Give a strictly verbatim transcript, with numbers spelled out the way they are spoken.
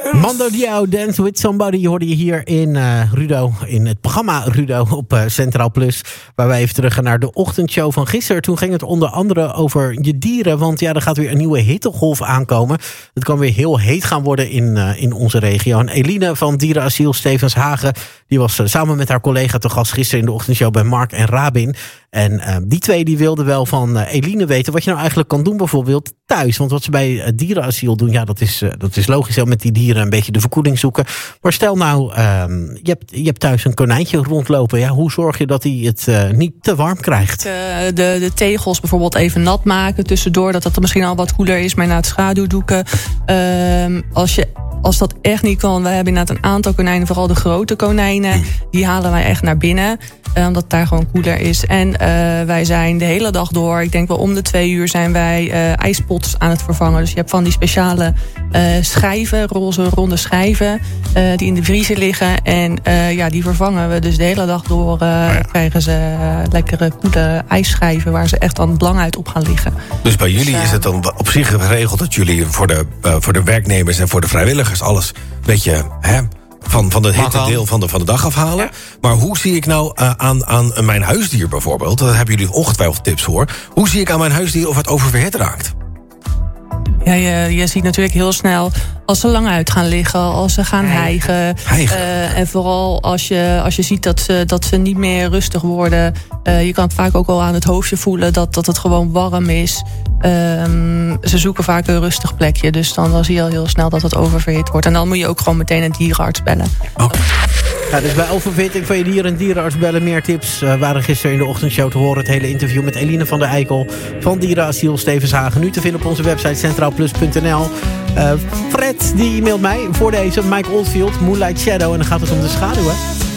Mando Diao, Dance with Somebody, hoorde je hier in uh, Rudo, in het programma Rudo op uh, Centraal Plus. Waar wij even terug gaan naar de ochtendshow van gisteren. Toen ging het onder andere over je dieren. Want ja, er gaat weer een nieuwe hittegolf aankomen. Het kan weer heel heet gaan worden in, uh, in onze regio. En Eline van Dierenasiel Stevenshagen, die was uh, samen met haar collega te gast gisteren in de ochtendshow bij Mark en Rabin. En uh, die twee die wilden wel van uh, Eline weten wat je nou eigenlijk kan doen bijvoorbeeld thuis. Want wat ze bij uh, dierenasiel doen, ja, dat is, uh, dat is logisch. Hè, met die dieren een beetje de verkoeling zoeken. Maar stel nou, um, je, hebt, je hebt thuis een konijntje rondlopen. Ja, hoe zorg je dat hij het uh, niet te warm krijgt? Uh, de, de tegels bijvoorbeeld even nat maken tussendoor. Dat dat misschien al wat koeler is, maar na het schaduwdoeken. Uh, als je... Als dat echt niet kan, wij hebben inderdaad een aantal konijnen, vooral de grote konijnen, die halen wij echt naar binnen, omdat het daar gewoon koeler is. En uh, wij zijn de hele dag door, ik denk wel om de twee uur zijn wij uh, ijspots aan het vervangen. Dus je hebt van die speciale uh, schijven, roze ronde schijven, uh, die in de vriezer liggen. En uh, ja, die vervangen we dus de hele dag door. Uh, oh ja. Krijgen ze uh, lekkere koele ijsschijven waar ze echt dan lang uit op gaan liggen. Dus bij jullie dus, uh, is het dan op zich geregeld dat jullie voor de, uh, voor de werknemers en voor de vrijwilligers alles een beetje hè, van, van het hitte deel van de, van de dag afhalen. Ja. Maar hoe zie ik nou uh, aan, aan mijn huisdier bijvoorbeeld, daar hebben jullie ongetwijfeld tips voor. Hoe zie ik aan mijn huisdier of het oververhit raakt? Ja, je, je ziet natuurlijk heel snel als ze lang uit gaan liggen, als ze gaan hijgen. hijgen. Uh, en vooral als je, als je ziet dat ze, dat ze niet meer rustig worden. Uh, je kan het vaak ook al aan het hoofdje voelen dat, dat het gewoon warm is. Um, ze zoeken vaak een rustig plekje. Dus dan, dan zie je al heel snel dat het oververhit wordt. En dan moet je ook gewoon meteen een dierenarts bellen. Okay. Ja, dus bij oververhitting van je dieren en dierenarts bellen. Meer tips uh, waren gisteren in de ochtendshow te horen. Het hele interview met Eline van der Eikel van Dierenasiel Stevenshagen. Nu te vinden op onze website centraalplus punt n l. Uh, Fred die mailt mij voor deze, Mike Oldfield, Moonlight Shadow. En dan gaat het om de schaduwen.